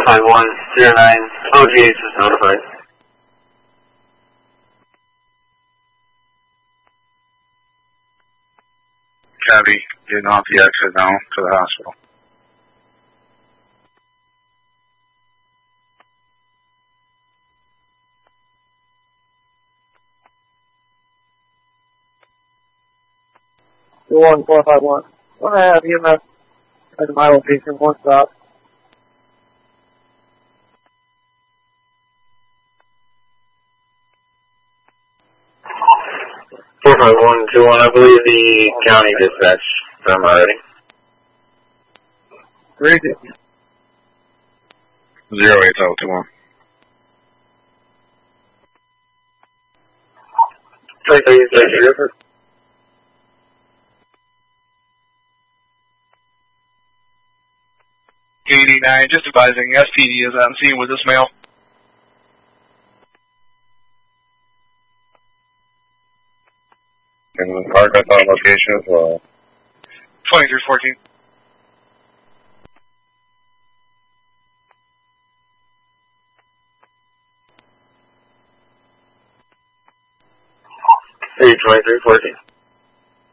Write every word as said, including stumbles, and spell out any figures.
five one zero nine, O G H is notified. Copy. Getting off the exit now to the hospital. two one four five one. One and a half E M S at my location, one stop. four five one two one, I believe the county dispatch them already. Great. Zero eight oh two one. Three three three. eighty-nine, just advising S P D is on scene with this male. And the park that's on location as well. twenty-three fourteen. Three twenty-three fourteen.